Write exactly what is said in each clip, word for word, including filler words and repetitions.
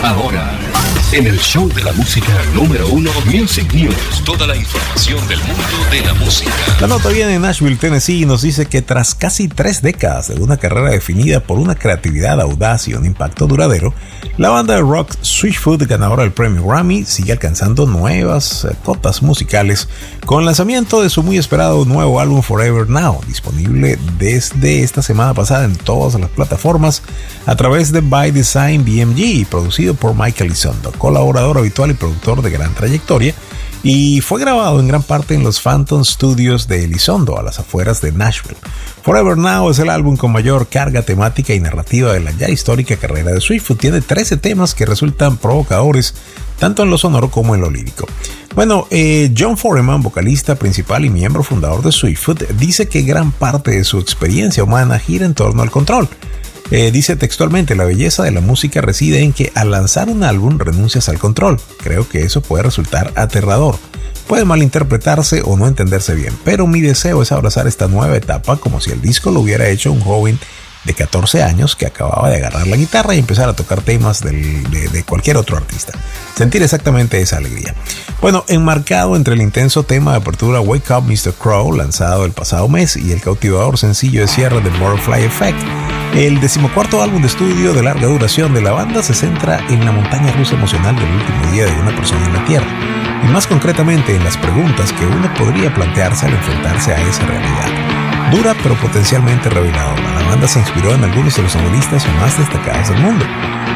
Ahora, en el show de la música número uno, Music News. Toda la información del mundo de la música. La nota viene de Nashville, Tennessee, y nos dice que tras casi tres décadas de una carrera definida por una creatividad audaz y un impacto duradero, la banda de rock Switchfoot, ganadora del premio Grammy, sigue alcanzando nuevas cotas musicales con el lanzamiento de su muy esperado nuevo álbum Forever Now, disponible desde esta semana pasada en todas las plataformas a través de By Design B M G, producido por Michael Elizondo, colaborador habitual y productor de gran trayectoria, y fue grabado en gran parte en los Phantom Studios de Elizondo, a las afueras de Nashville. Forever Now es el álbum con mayor carga temática y narrativa de la ya histórica carrera de Switchfoot. Tiene trece temas que resultan provocadores tanto en lo sonoro como en lo lírico. Bueno, eh, John Foreman, vocalista principal y miembro fundador de Switchfoot, dice que gran parte de su experiencia humana gira en torno al control. Eh, dice textualmente: la belleza de la música reside en que al lanzar un álbum renuncias al control. Creo que eso puede resultar aterrador. Puede malinterpretarse o no entenderse bien, pero mi deseo es abrazar esta nueva etapa como si el disco lo hubiera hecho un joven de catorce años que acababa de agarrar la guitarra y empezar a tocar temas del, de, de cualquier otro artista. Sentir exactamente esa alegría. Bueno, enmarcado entre el intenso tema de apertura Wake Up mister Crow, lanzado el pasado mes, y el cautivador sencillo de cierre de Butterfly Effect, el decimocuarto álbum de estudio de larga duración de la banda se centra en la montaña rusa emocional del último día de una persona en la Tierra, y más concretamente en las preguntas que uno podría plantearse al enfrentarse a esa realidad. Dura pero potencialmente reveladora, la banda se inspiró en algunos de los novelistas más destacados del mundo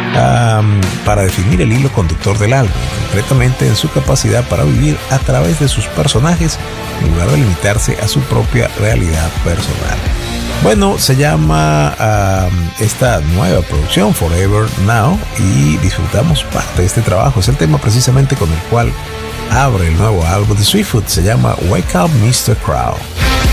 um, para definir el hilo conductor del álbum, concretamente en su capacidad para vivir a través de sus personajes en lugar de limitarse a su propia realidad personal. Bueno, se llama um, esta nueva producción Forever Now y disfrutamos parte de este trabajo. Es el tema precisamente con el cual abre el nuevo álbum de Switchfoot. Se llama Wake Up mister Crow.